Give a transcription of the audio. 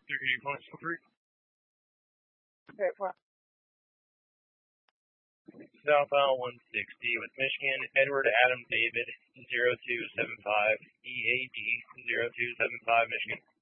3 Okay, fine. Southbound 160 with Michigan, Edward Adam David 0275, EAD 0275 Michigan.